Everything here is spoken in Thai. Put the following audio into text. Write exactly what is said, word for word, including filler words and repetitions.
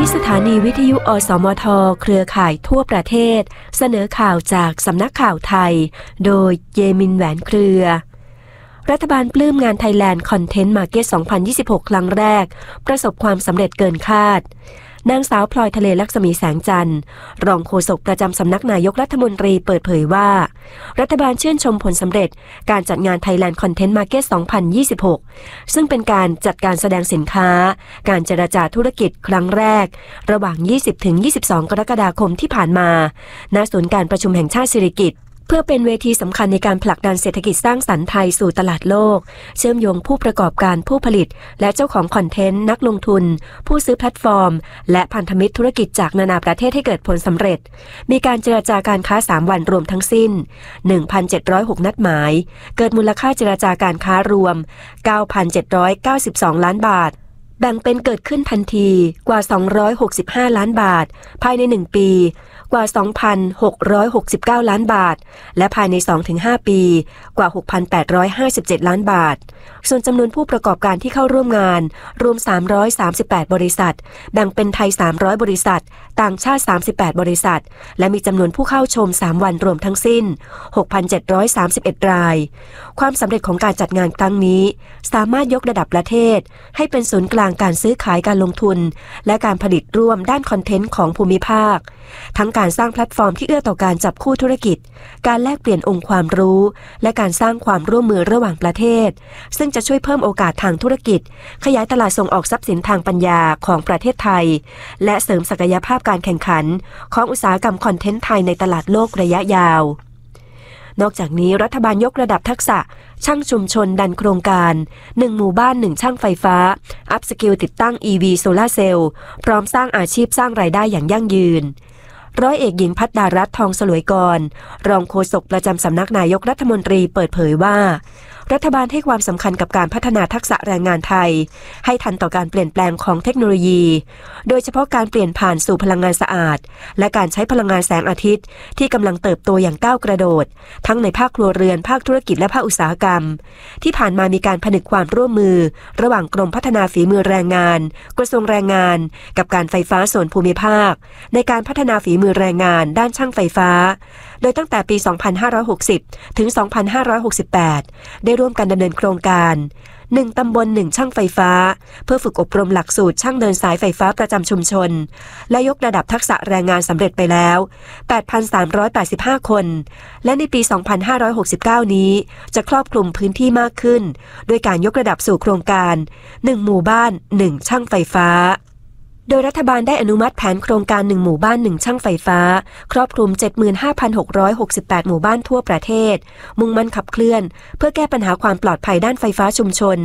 นี้สถานีวิทยุอสมทเครือข่ายทั่วประเทศเสนอข่าวจากสำนักข่าวไทยโดยเยมินแหวนเครือรัฐบาลปลื้มงาน Thailand Content Market สองพันยี่สิบหก ครั้งแรกประสบความสำเร็จเกินคาดนางสาวพลอยทะเลลักษมีแสงจันทร์รองโฆษกประจำสำนักนายกรัฐมนตรีเปิดเผยว่ารัฐบาลชื่นชมผลสำเร็จการจัดงาน Thailand Content Market สองพันยี่สิบหก ซึ่งเป็นการจัดการแสดงสินค้าการเจรจาธุรกิจครั้งแรกระหว่าง ยี่สิบถึงยี่สิบสอง กรกฎาคมที่ผ่านมาณศูนย์การประชุมแห่งชาติสิริกิติ์เพื่อเป็นเวทีสำคัญในการผลักดันเศรษฐกิจสร้างสรรค์ไทยสู่ตลาดโลกเชื่อมโยงผู้ประกอบการผู้ผลิตและเจ้าของคอนเทนต์นักลงทุนผู้ซื้อแพลตฟอร์มและพันธมิตรธุรกิจจากนานาประเทศให้เกิดผลสำเร็จมีการเจรจาการค้าสามวันรวมทั้งสิ้น หนึ่งพันเจ็ดร้อยหก นัดหมายเกิดมูลค่าเจรจาการค้ารวม เก้าพันเจ็ดร้อยเก้าสิบสอง ล้านบาทแบ่งเป็นเกิดขึ้นทันทีกว่าสองร้อยหกสิบห้าล้านบาทภายในหนึ่งปีกว่า สองพันหกร้อยหกสิบเก้า ล้านบาทและภายใน สองถึงห้า ปีกว่า หกพันแปดร้อยห้าสิบเจ็ด ล้านบาทส่วนจำนวนผู้ประกอบการที่เข้าร่วมงานรวมสามร้อยสามสิบแปดบริษัทแบ่งเป็นไทยสามร้อยบริษัทต่างชาติสามสิบแปดบริษัทและมีจำนวนผู้เข้าชมสามวันรวมทั้งสิ้น หกพันเจ็ดร้อยสามสิบเอ็ด รายความสำเร็จของการจัดงานครั้งนี้สามารถยกระดับประเทศให้เป็นศูนย์กลางการซื้อขายการลงทุนและการผลิตร่วมด้านคอนเทนต์ของภูมิภาคทั้งการสร้างแพลตฟอร์มที่เอื้อต่อการจับคู่ธุรกิจการแลกเปลี่ยนองค์ความรู้และการสร้างความร่วมมือระหว่างประเทศซึ่งจะช่วยเพิ่มโอกาสทางธุรกิจขยายตลาดส่งออกทรัพย์สินทางปัญญาของประเทศไทยและเสริมศักยภาพการแข่งขันของอุตสาหกรรมคอนเทนต์ไทยในตลาดโลกระยะยาวนอกจากนี้รัฐบาลยกระดับทักษะช่างชุมชนดันโครงการหนึ่งหมู่บ้านหนึ่งช่างไฟฟ้าอัพสกิลติดตั้ง อี วี โซลาร์เซลล์พร้อมสร้างอาชีพสร้างรายได้อย่างยั่งยืนร้อยเอกหญิงพัฒดารัตน์ทองสลวยกรรองโฆษกประจำสำนักนายกรัฐมนตรีเปิดเผยว่ารัฐบาลให้ความสำคัญกับการพัฒนาทักษะแรงงานไทยให้ทันต่อการเปลี่ยนแปลงของเทคโนโลยีโดยเฉพาะการเปลี่ยนผ่านสู่พลังงานสะอาดและการใช้พลังงานแสงอาทิตย์ที่กำลังเติบโตอย่างก้าวกระโดดทั้งในภาคครัวเรือนภาคธุรกิจและภาคอุตสาหกรรมที่ผ่านมามีการผนึกความร่วมมือระหว่างกรมพัฒนาฝีมือแรงงานกระทรวงแรงงานกับการไฟฟ้าส่วนภูมิภาคในการพัฒนาฝีมือแรงงานด้านช่างไฟฟ้าโดยตั้งแต่ปี สองพันห้าร้อยหกสิบ ถึง สองพันห้าร้อยหกสิบแปด ได้ร่วมกันดำเนินโครงการหนึ่งตำบลหนึ่งช่างไฟฟ้าเพื่อฝึกอบรมหลักสูตรช่างเดินสายไฟฟ้าประจำชุมชนและยกระดับทักษะแรงงานสำเร็จไปแล้ว แปดพันสามร้อยแปดสิบห้า คนและในปี สองพันห้าร้อยหกสิบเก้า นี้จะครอบคลุมพื้นที่มากขึ้นด้วยการยกระดับสู่โครงการหนึ่งหมู่บ้านหนึ่งช่างไฟฟ้าโดยรัฐบาลได้อนุมัติแผนโครงการหนึ่งหมู่บ้านหนึ่งช่างไฟฟ้าครอบคลุม เจ็ดหมื่นห้าพันหกร้อยหกสิบแปด หมู่บ้านทั่วประเทศมุ่งมั่นขับเคลื่อนเพื่อแก้ปัญหาความปลอดภัยด้านไฟฟ้าชุมชน